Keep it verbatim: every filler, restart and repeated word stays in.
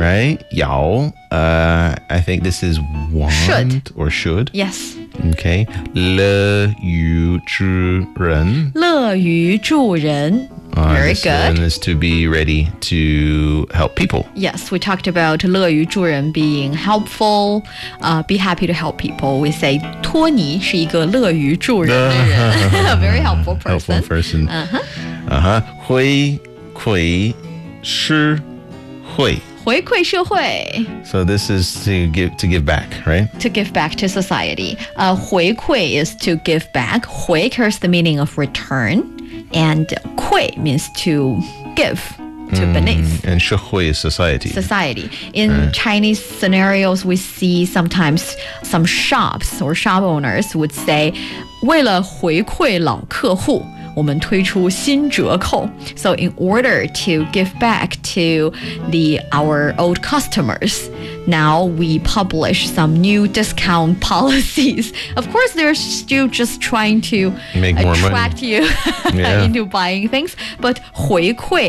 right? 要 uh, I think this is want Should. or should. Yes. Okay. 乐于助人乐于助人. Uh, Very this one good. is to be ready to help people. Yes, we talked about 乐于助人 being helpful, uh, be happy to help people. We say 托尼是一个乐于助人的人 a very helpful person. Helpful person. Uh-huh. Uh-huh. 回馈社会. 回馈社会 So this is to give to give back, right? to give back to society. Uh, 回馈 is to give back. 回 carries the meaning of return. And 馈 means to give, to beneath. And 社会 is society. Society. In Chinese scenarios, we see sometimes some shops or shop owners would say, 为了回馈老客户我们推出新折扣 So in order to give back to the our old customers, now we publish some new discount policies. Of course, they're still just trying to Make more money. attract you Yeah. into buying things, but 回馈